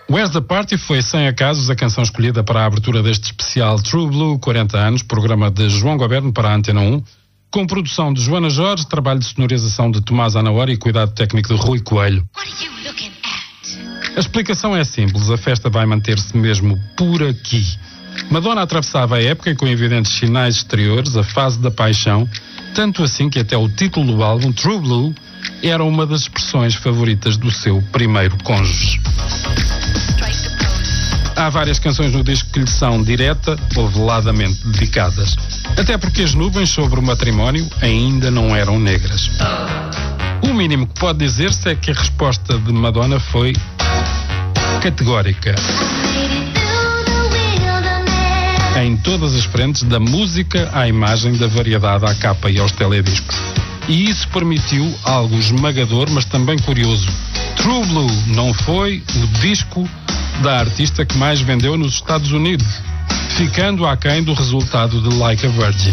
Where's the Party foi, sem acasos, a canção escolhida para a abertura deste especial True Blue 40 anos, programa de João Goberno para a Antena 1, com produção de Joana Jorge, trabalho de sonorização de Tomás Anaora e cuidado técnico de Rui Coelho. A explicação é simples, a festa vai manter-se mesmo por aqui. Madonna atravessava a época e com evidentes sinais exteriores, a fase da paixão, tanto assim que até o título do álbum, True Blue, era uma das expressões favoritas do seu primeiro cônjuge. Há várias canções no disco que lhe são direta ou veladamente dedicadas, até porque as nuvens sobre o matrimónio ainda não eram negras. O mínimo que pode dizer-se é que a resposta de Madonna foi categórica. Em todas as frentes, da música à imagem, da variedade à capa e aos telediscos. E isso permitiu algo esmagador, mas também curioso. True Blue não foi o disco da artista que mais vendeu nos Estados Unidos, ficando aquém do resultado de Like a Virgin.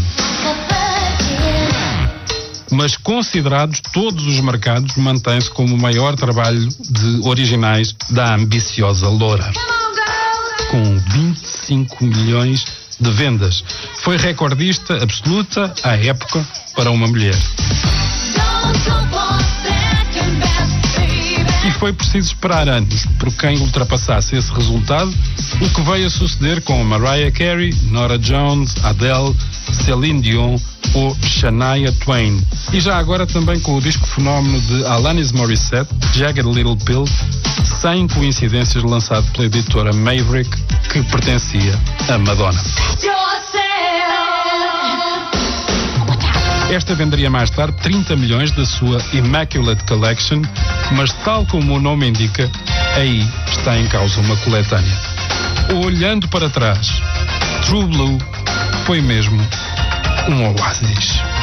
Mas considerados todos os mercados, mantém-se como o maior trabalho de originais da ambiciosa loura. Com 25 milhões de vendas. Foi recordista absoluta à época para uma mulher. E foi preciso esperar anos por quem ultrapassasse esse resultado, o que veio a suceder com Mariah Carey, Norah Jones, Adele, Celine Dion ou Shania Twain. E já agora também com o disco fenómeno de Alanis Morissette, Jagged Little Pill, sem coincidências, lançado pela editora Maverick, que pertencia a Madonna. Esta venderia mais tarde 30 milhões da sua Immaculate Collection, mas tal como o nome indica, aí está em causa uma coletânea. Olhando para trás, True Blue foi mesmo um oásis.